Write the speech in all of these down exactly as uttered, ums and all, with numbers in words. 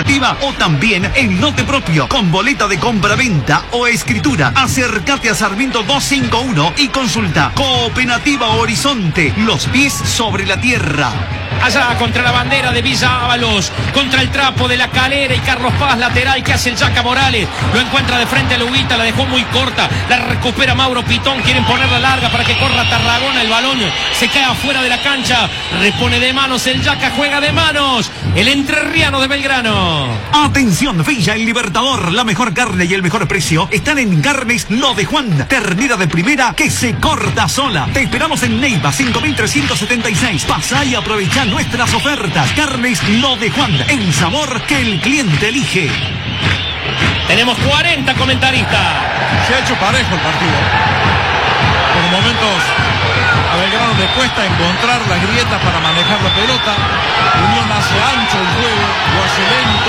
cooperativa o también en lote propio con boleta de compra-venta o escritura. Acércate a Sarmiento doscientos cincuenta y uno y consulta. Cooperativa Horizonte, los pies sobre la tierra. Allá contra la bandera de Villa Ábalos, contra el trapo de La Calera y Carlos Paz, lateral que hace el Yaca Morales, lo encuentra de frente a Luguita, la dejó muy corta, la recupera Mauro Pitón, quieren ponerla larga para que corra Tarragona, el balón se cae afuera de la cancha, repone de manos el Yaca, juega de manos, el entrerriano de Belgrano. Atención, Villa El Libertador, la mejor carne y el mejor precio están en Carnes Lo de Juan, ternera de primera que se corta sola. Te esperamos en Neiva cinco mil trescientos setenta y seis, pasá y aprovecha nuestras ofertas. Carnes Lo de Juan, el sabor que el cliente elige. Tenemos cuarenta comentaristas. Se ha hecho parejo el partido. Por momentos a Belgrano le cuesta encontrar las grietas para manejar la pelota. Unión hace ancho el juego, lo hace lento.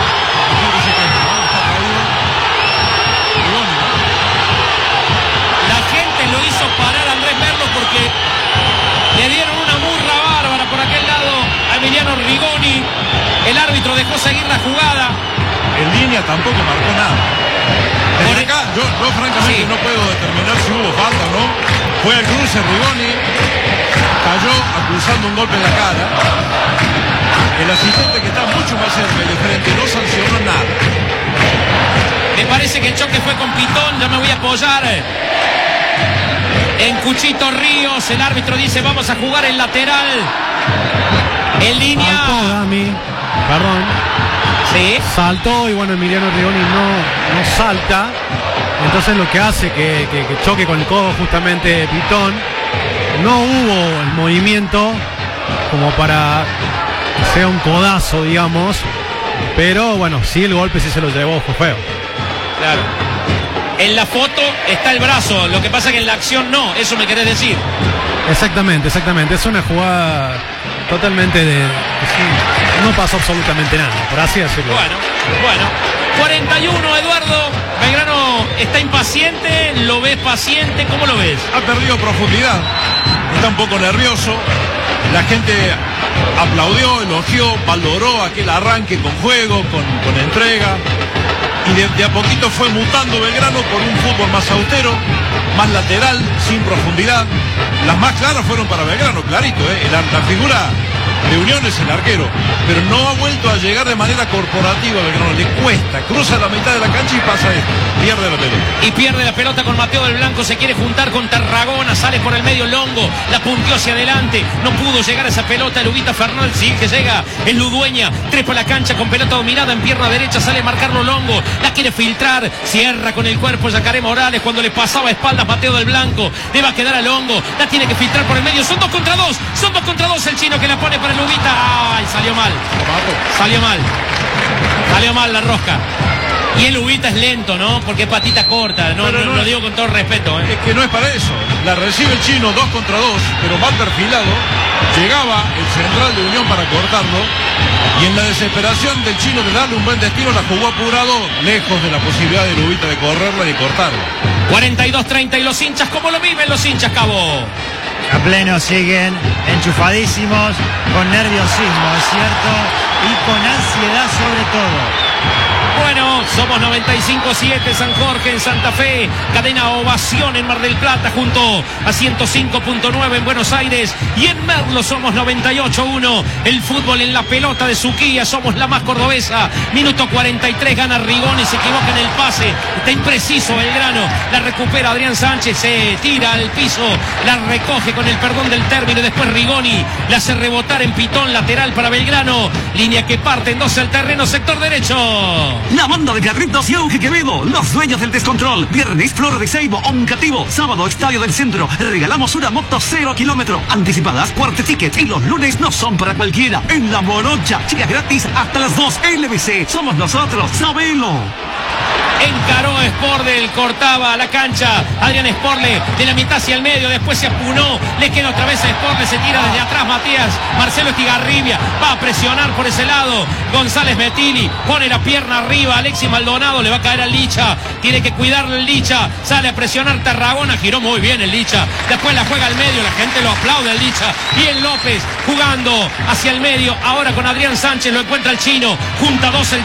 La gente lo hizo parar a Andrés Merlo porque le dieron una murra bárbara por aquel lado a Emiliano Rigoni. El árbitro dejó seguir la jugada. En línea tampoco marcó nada. Desde acá, yo, yo francamente sí. no puedo determinar si hubo falta o no. Fue al cruce Rigoni, cayó acusando un golpe en la cara. El asistente, que está mucho más cerca y de frente, no sancionó nada. Me parece que el choque fue con Pitón, ya me voy a apoyar en Cuchito Ríos. El árbitro dice vamos a jugar el lateral. En línea. Saltó Dami, perdón. Sí. Saltó y bueno, Emiliano Rigoni no, no salta. Entonces lo que hace que, que, que choque con el codo justamente Pitón. No hubo el movimiento como para que sea un codazo, digamos. Pero bueno, sí, el golpe sí se lo llevó, fue feo. Claro. En la foto está el brazo, lo que pasa que en la acción no, eso me querés decir. Exactamente, exactamente. Es una jugada totalmente de... Sí, no pasó absolutamente nada, por así decirlo. Bueno, bueno. cuarenta y uno, Eduardo. Belgrano está impaciente, lo ves paciente, ¿cómo lo ves? Ha perdido profundidad, está un poco nervioso. La gente aplaudió, elogió, valoró aquel arranque con juego, con, con entrega. Y de, de a poquito fue mutando Belgrano por un fútbol más austero, más lateral, sin profundidad. Las más claras fueron para Belgrano, clarito, ¿eh? La, la figura de Unión es el arquero, pero no ha vuelto a llegar de manera corporativa a Belgrano, le cuesta, cruza la mitad de la cancha y pasa esto, pierde la pelota. Y pierde la pelota con Mateo del Blanco, se quiere juntar con Tarragona, sale por el medio Longo, la punteó hacia adelante, no pudo llegar a esa pelota, el Ubita Fernández, sí que llega, es Ludueña, trepa la cancha con pelota dominada en pierna derecha, sale a marcarlo Longo, la quiere filtrar, cierra con el cuerpo Yacaré Morales, cuando le pasaba a espaldas Mateo del Blanco, le va a quedar a Longo, la tiene que filtrar por el medio, son dos contra dos, son dos contra dos, el chino que la pone para el Ubita, ay, salió mal, salió mal, salió mal la rosca. Y el Ubita es lento, ¿no? Porque es patita corta, no, no, no lo digo con todo respeto, ¿eh? Es que no es para eso, la recibe el chino dos contra dos, pero mal perfilado, llegaba el central de Unión para cortarlo, y en la desesperación del chino de darle un buen destino, la jugó apurado, lejos de la posibilidad del Ubita de correrla y de cortarla. cuarenta y dos treinta y los hinchas, ¿cómo lo viven los hinchas, Cabo? A pleno siguen enchufadísimos, con nerviosismo, es cierto, y con ansiedad sobre todo. Bueno, somos noventa y cinco siete San Jorge en Santa Fe, cadena Ovación en Mar del Plata junto a ciento cinco punto nueve en Buenos Aires, y en Merlo somos noventa y ocho uno, el fútbol en la pelota de Suquía, somos la más cordobesa. Minuto cuarenta y tres, gana Rigoni, se equivoca en el pase, está impreciso Belgrano, la recupera Adrián Sánchez, se tira al piso, la recoge con el perdón del término, y después Rigoni la hace rebotar en Pitón, lateral para Belgrano, línea que parte en dos al terreno, sector derecho. La banda de Carritos y Auge Quevedo, los dueños del descontrol. Viernes, Flor de Seibo, Oncativo. Sábado, Estadio del Centro. Regalamos una moto cero kilómetro. Anticipadas, cuarto ticket. Y los lunes no son para cualquiera. En La Morocha, chicas gratis hasta las dos. L B C, somos nosotros, sabelo. Encaró Sportle, cortaba a la cancha Adrián Sportle de la mitad hacia el medio, después se apunó, le queda otra vez a Sportle, se tira desde atrás Matías, Marcelo Estigarribia, va a presionar por ese lado, González Metilli, pone la pierna arriba, Alexis Maldonado, le va a caer al Licha, tiene que cuidarle el Licha, sale a presionar Tarragona, giró muy bien el Licha, después la juega al medio, la gente lo aplaude al Licha, bien López jugando hacia el medio, ahora con Adrián Sánchez, lo encuentra el chino, junta dos el